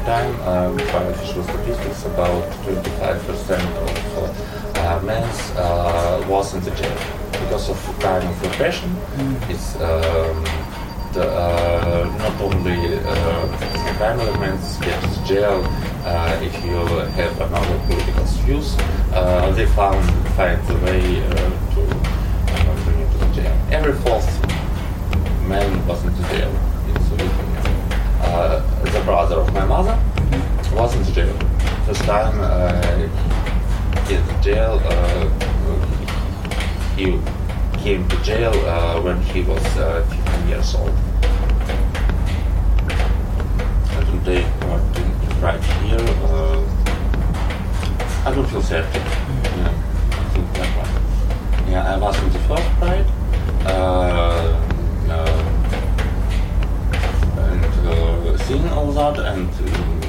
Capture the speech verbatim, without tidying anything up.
time, um, by official statistics, about twenty-five percent of uh, men uh, was in the jail because of time of repression. Mm. It's um, the, uh, not only uh, crime elements get to jail uh, if you have another political views. Uh, they found find the way uh, to uh, bring you to the jail. Every fourth man was in the jail in Soviet Union. Uh, the brother of my mother was in the jail. First time uh, he in the jail, uh, he came to jail uh, when he was uh, fifteen years old. And today, uh, right here, uh, I don't feel safety. Yeah, I think that one. Yeah, I was in the first pride. Uh, uh, and uh, seeing all that and uh,